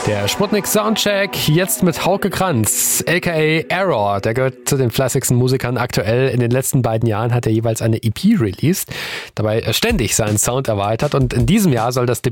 Der Sputnik Soundcheck jetzt mit Hauke Kranz, aka Error. Der gehört zu den fleißigsten Musikern aktuell. In den letzten beiden Jahren hat er jeweils eine EP released, dabei ständig seinen Sound erweitert und in diesem Jahr soll das Debüt